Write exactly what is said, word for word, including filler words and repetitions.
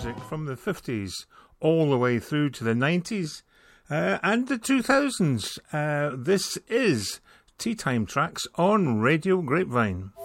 music from the fifties all the way through to the nineties uh, and the two thousands. Uh, this is Tea Time Tracks on Radio Grapevine.